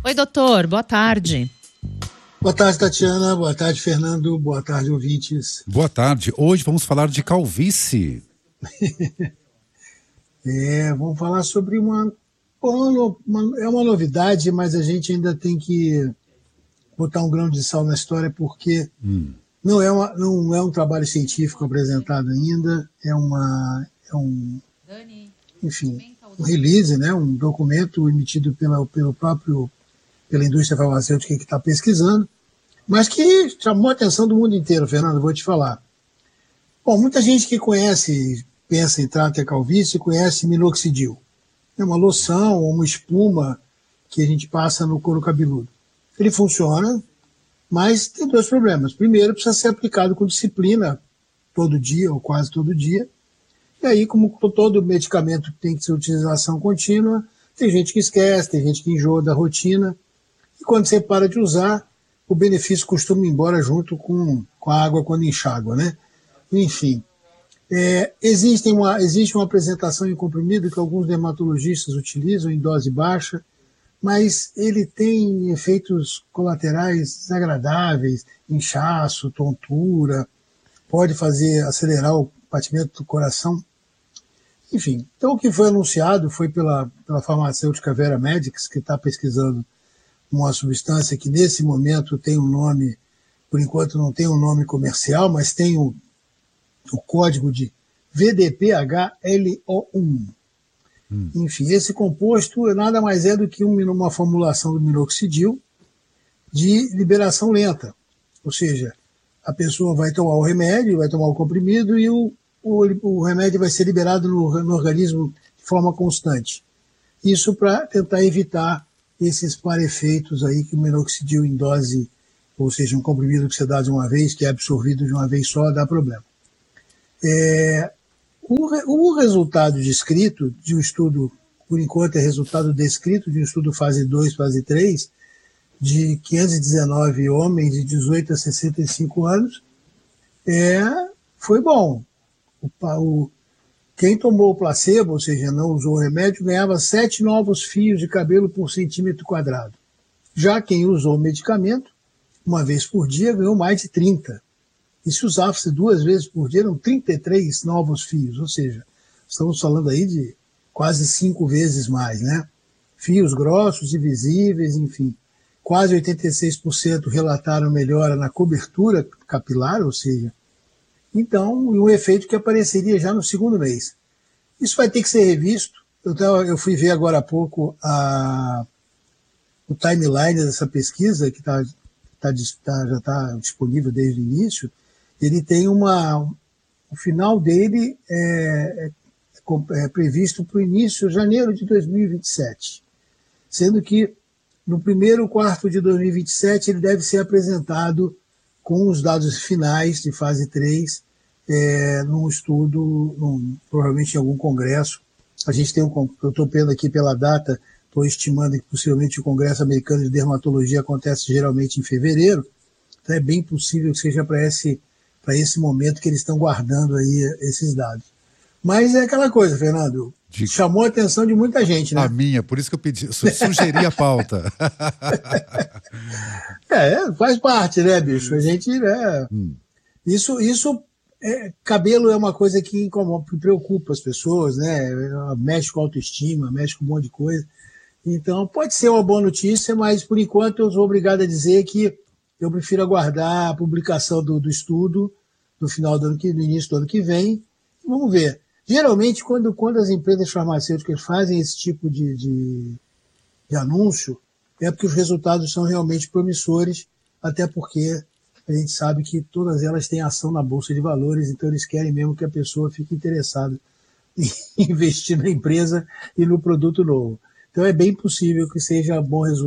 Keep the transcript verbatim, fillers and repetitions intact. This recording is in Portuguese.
Oi, doutor, boa tarde. Boa tarde, Tatiana. Boa tarde, Fernando. Boa tarde, ouvintes. Boa tarde. Hoje vamos falar de calvície. é, vamos falar sobre uma, uma, uma... É uma novidade, mas a gente ainda tem que botar um grão de sal na história, porque hum. não, é uma, não é um trabalho científico apresentado ainda, é, uma, é um... Enfim, um release, né, um documento emitido pela, pelo próprio, pela indústria farmacêutica que está pesquisando, mas que chamou a atenção do mundo inteiro, Fernando, vou te falar. Bom, muita gente que conhece, pensa em trato a calvície, conhece minoxidil. É uma loção ou uma espuma que a gente passa no couro cabeludo. Ele funciona, mas tem dois problemas. Primeiro, precisa ser aplicado com disciplina todo dia ou quase todo dia. E aí, como todo medicamento tem que ser utilização contínua, tem gente que esquece, tem gente que enjoa da rotina. E quando você para de usar, o benefício costuma ir embora junto com, com a água quando enxágua, né? Enfim, é, existe, uma, existe uma apresentação em comprimido que alguns dermatologistas utilizam em dose baixa, mas ele tem efeitos colaterais desagradáveis, inchaço, tontura, pode fazer acelerar o batimento do coração. Enfim, então o que foi anunciado foi pela, pela farmacêutica Vera Medics, que está pesquisando uma substância que nesse momento tem um nome, por enquanto não tem um nome comercial, mas tem o, o código de V D P H L O um. Hum. Enfim, esse composto nada mais é do que uma formulação do minoxidil de liberação lenta. Ou seja, a pessoa vai tomar o remédio, vai tomar o comprimido e o, o, o remédio vai ser liberado no, no organismo de forma constante. Isso para tentar evitar esses parefeitos aí que o minoxidil em dose, ou seja, um comprimido que você dá de uma vez, que é absorvido de uma vez só, dá problema. É, o, o resultado descrito de um estudo, por enquanto é resultado descrito de um estudo fase dois, fase três, de quinhentos e dezenove homens de dezoito a sessenta e cinco anos, é, foi bom. O, o, quem tomou o placebo, ou seja, não usou o remédio, ganhava sete novos fios de cabelo por centímetro quadrado. Já quem usou o medicamento, uma vez por dia, ganhou mais de trinta. E se usava-se duas vezes por dia, eram trinta e três novos fios, ou seja, estamos falando aí de quase cinco vezes mais, né? Fios grossos e visíveis, enfim. Quase oitenta e seis por cento relataram melhora na cobertura capilar, ou seja, então, um efeito que apareceria já no segundo mês. Isso vai ter que ser revisto. Eu, tava, eu fui ver agora há pouco a, o timeline dessa pesquisa, que tá, tá, tá, já está disponível desde o início. Ele tem uma... O final dele é, é, é previsto para o início de janeiro de dois mil e vinte e sete, sendo que no primeiro quarto de dois mil e vinte e sete ele deve ser apresentado com os dados finais de fase três, é, num estudo, num, provavelmente em algum congresso. A gente tem um, eu estou vendo aqui pela data, estou estimando que possivelmente o Congresso Americano de Dermatologia acontece geralmente em fevereiro, então é bem possível que seja para esse, para esse momento que eles estão guardando aí esses dados. Mas é aquela coisa, Fernando, de... chamou a atenção de muita gente, né? A minha, por isso que eu pedi, sugeri a pauta. É, faz parte, né, bicho? A gente, né? Hum. Isso, isso é, cabelo é uma coisa que incomoda, que preocupa as pessoas, né? Mexe com autoestima, mexe com um monte de coisa. Então, pode ser uma boa notícia, mas por enquanto eu sou obrigado a dizer que eu prefiro aguardar a publicação do, do estudo no final do ano que, no início do ano que vem. Vamos ver. Geralmente, quando, quando as empresas farmacêuticas fazem esse tipo de, de, de anúncio, é porque os resultados são realmente promissores, até porque a gente sabe que todas elas têm ação na Bolsa de Valores, então eles querem mesmo que a pessoa fique interessada em investir na empresa e no produto novo. Então é bem possível que seja bom resultado.